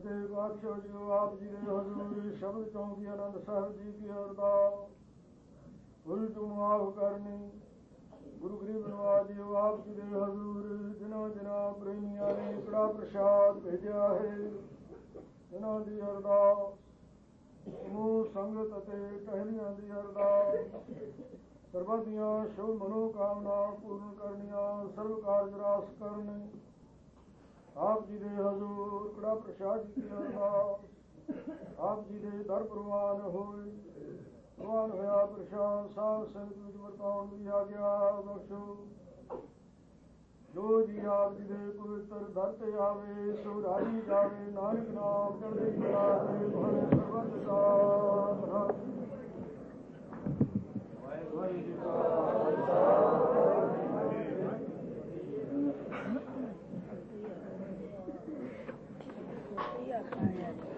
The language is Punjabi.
सचे पातशाह जी आप जी दे हजूर शब्द चौंकी आनंद साहब जी की अरदास भुल चूक माफ करनी गुरु गरीब नवाज जी आप जी दे हजूर जिन्हों जिन्हों प्रेमियों ने कड़ा प्रसाद भेजा है इन्हों की अरदास समूह संगत ਅਤੇ ਟਹਿਲੀਆਂ ਦੀ ਅਰਦਾਸ ਸਰਬੱਤ ਦੀਆਂ ਸ਼ੁਭ ਮਨੋਕਾਮਨਾ ਪੂਰਨ ਕਰਨੀਆਂ ਸਰਬ ਕਾਰਜ ਰਾਸ ਕਰਨੇ ਆਪ ਜੀ ਦੇ ਹਜ਼ੂਰ ਕੜਾ ਪ੍ਰਸ਼ਾਦ ਜੀ ਦੀ ਅਰਦਾਸ ਆਪ ਜੀ ਦੇ ਦਰ ਪ੍ਰਵਾਨ ਹੋਏ ਪ੍ਰਵਾਨ ਹੋਇਆ ਪ੍ਰਸ਼ਾਦ ਸਾਧ ਸੰਗਤ ਵਿੱਚ ਵਰਤਾਉਣ ਦੀ ਆਗਿਆ ਬਖਸ਼ੋ ਜੋ ਜੀ ਆਪ ਜੀ ਦੇ ਪਵਿੱਤਰ ਦਰ ਤੇ ਆਵੇ ਸੋ ਰਾਜੀ ਜਾਵੇ ਨਾਨਕ ਨਾਮ ਚੜ੍ਹਦੀ ਕਲਾ ਦੇ ਮਨ ਸਰਬੱਤ ਦਾ ਵਾਹਿਗੁਰੂ ਜੀ ਕਾ ਖਾਲਸਾ